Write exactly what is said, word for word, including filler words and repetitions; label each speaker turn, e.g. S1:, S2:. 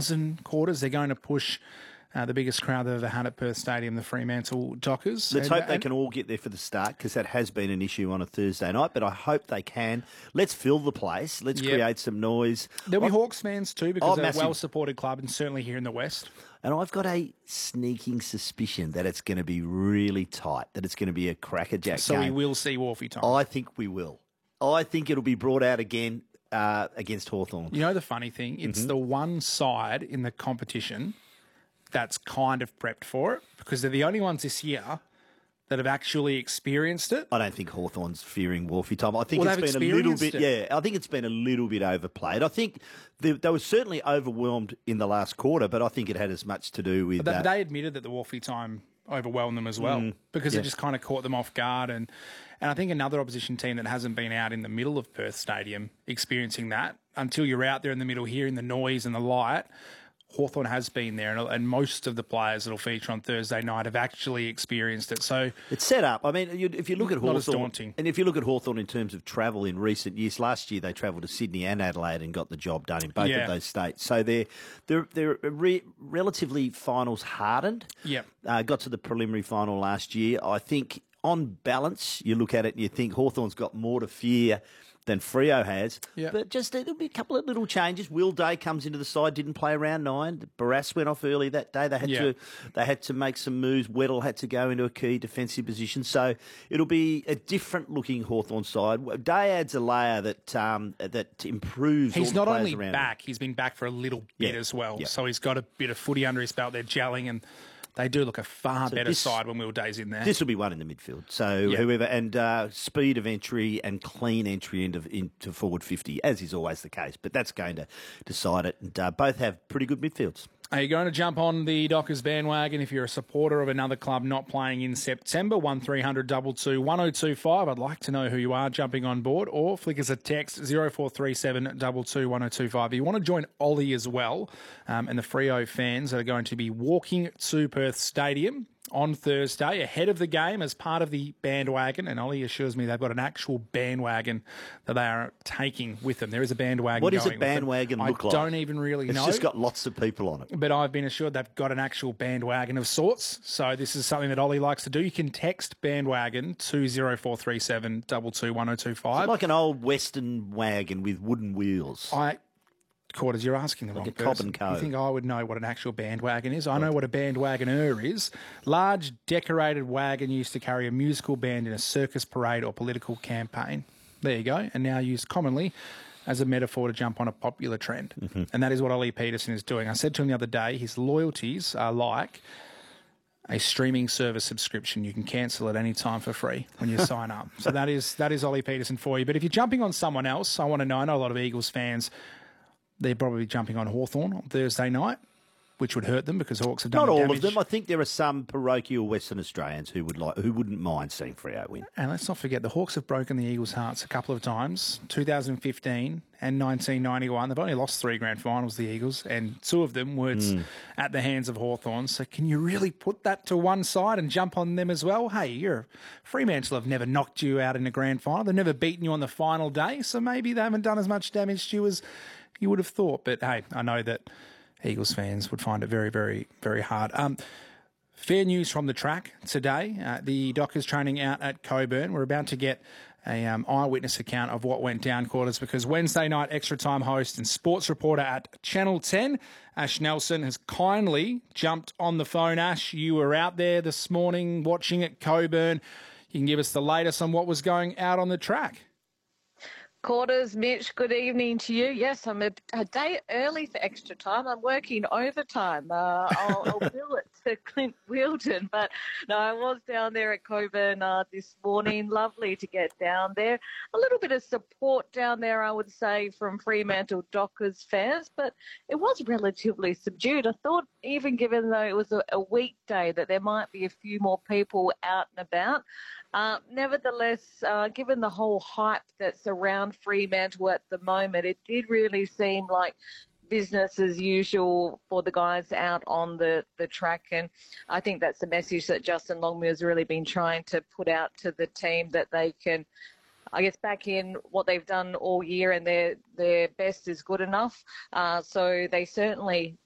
S1: thousand quarters. They're going to push uh, the biggest crowd they've ever had at Perth Stadium, the Fremantle Dockers.
S2: Let's
S1: and,
S2: hope they
S1: and,
S2: can all get there for the start, because that has been an issue on a Thursday night, but I hope they can. Let's fill the place. Let's yep. create some noise.
S1: There'll be
S2: I've,
S1: Hawks fans too, because
S2: oh,
S1: they're
S2: massive.
S1: a well-supported club, and certainly here in the West.
S2: And I've got a sneaking suspicion that it's going to be really tight, that it's going to be a crackerjack
S1: so
S2: game.
S1: So we will see Wolfie time.
S2: I think we will. I think it'll be brought out again uh, against Hawthorn.
S1: You know the funny thing? It's mm-hmm. the one side in the competition that's kind of prepped for it, because they're the only ones this year that have actually experienced it.
S2: I don't think Hawthorn's fearing Wolfie time. I think
S1: well,
S2: it's been a little bit,
S1: it.
S2: yeah, I think it's been a little bit overplayed. I think they, they were certainly overwhelmed in the last quarter, but I think it had as much to do with...
S1: But
S2: uh,
S1: they admitted that the Wolfie time overwhelmed them as well, mm, because yeah. it just kind of caught them off guard. And, and I think another opposition team that hasn't been out in the middle of Perth Stadium experiencing that, until you're out there in the middle hearing the noise and the light, Hawthorn has been there, and, and most of the players that will feature on Thursday night have actually experienced it. So
S2: it's set up. I mean, you, if you look at
S1: Hawthorn, not as
S2: daunting. and if you look at Hawthorn in terms of travel in recent years, last year they travelled to Sydney and Adelaide and got the job done in both
S1: yeah.
S2: of those states. So they're they're they're re- relatively finals hardened.
S1: Yeah,
S2: uh, got to the preliminary final last year. I think on balance, you look at it and you think Hawthorn's got more to fear than Freo has.
S1: Yep.
S2: But just there'll be a couple of little changes. Will Day comes into the side, didn't play round nine. Barras went off early that day. They had
S1: yep.
S2: to they had to make some moves. Weddle had to go into a key defensive position. So it'll be a different looking Hawthorn side. Day adds a layer that um, that improves.
S1: He's
S2: all
S1: not
S2: the
S1: only
S2: around
S1: back,
S2: him.
S1: He's been back for a little bit
S2: yeah.
S1: as well.
S2: Yeah.
S1: So he's got a bit of footy under his belt. They're gelling, and they do look a far
S2: so
S1: better
S2: this,
S1: side when Will Day's in there.
S2: This will be one in the midfield. So
S1: yeah.
S2: whoever, and uh, speed of entry and clean entry into, into forward fifty, as is always the case. But that's going to decide it. And uh, both have pretty good midfields.
S1: Are you going to jump on the Dockers bandwagon if you're a supporter of another club not playing in September? one three hundred two two one oh two five. I'd like to know who you are jumping on board. Or flick us a text, zero four three seven two two one oh two five. If you want to join Ollie as well, um, and the Freo fans that are going to be walking to Perth Stadium on Thursday ahead of the game as part of the bandwagon, and Ollie assures me they've got an actual bandwagon that they are taking with them. There is a bandwagon.
S2: What
S1: does
S2: a bandwagon look
S1: I
S2: like?
S1: I don't even really
S2: it's
S1: know.
S2: It's just got lots of people on it.
S1: But I've been assured they've got an actual bandwagon of sorts. So this is something that Ollie likes to do. You can text bandwagon to zero four three seven two two one oh two five.
S2: Like an old Western wagon with wooden wheels.
S1: I... Quarters, you're asking the
S2: like
S1: wrong
S2: a
S1: person.
S2: Cobb and Co.
S1: You think I would know what an actual bandwagon is? I know what a bandwagoner is. Large, decorated wagon used to carry a musical band in a circus parade or political campaign. There you go. And now used commonly as a metaphor to jump on a popular trend. Mm-hmm. And that is what Ollie Peterson is doing. I said to him the other day, his loyalties are like a streaming service subscription. You can cancel at any time for free when you sign up. So that is that is Ollie Peterson for you. But if you're jumping on someone else, I want to know, I know a lot of Eagles fans, they're probably jumping on Hawthorn on Thursday night, which would hurt them because Hawks have done
S2: Not all
S1: damage.
S2: of them. I think there are some parochial Western Australians who would like, who wouldn't mind seeing Freo win.
S1: And let's not forget, the Hawks have broken the Eagles' hearts a couple of times, two thousand fifteen and nineteen ninety-one. They've only lost three grand finals, the Eagles, and two of them were mm. at the hands of Hawthorn. So can you really put that to one side and jump on them as well? Hey, you're Fremantle have never knocked you out in a grand final. They've never beaten you on the final day, so maybe they haven't done as much damage to you as you would have thought. But hey, I know that Eagles fans would find it very, very, very hard. Um, fair news from the track today. Uh, the Dockers training out at Coburn. We're about to get a um, eyewitness account of what went down, Quarters, because Wednesday night extra time host and sports reporter at Channel ten, Ash Nelson, has kindly jumped on the phone. Ash, you were out there this morning watching at Coburn. You can give us the latest on what was going out on the track.
S3: Quarters, Mitch, good evening to you. Yes, I'm a, a day early for extra time. I'm working overtime. Uh, I'll, I'll bill it to Clint Wheeldon. But no, I was down there at Coburn uh, this morning. Lovely to get down there. A little bit of support down there, I would say, from Fremantle Dockers fans, but it was relatively subdued. I thought, even given though it was a, a weekday, that there might be a few more people out and about. Uh, nevertheless, uh, given the whole hype that's around Fremantle at the moment, it did really seem like business as usual for the guys out on the, the track. And I think that's the message that Justin Longmuir has really been trying to put out to the team, that they can, I guess, back in what they've done all year, and their their best is good enough. Uh, so they certainly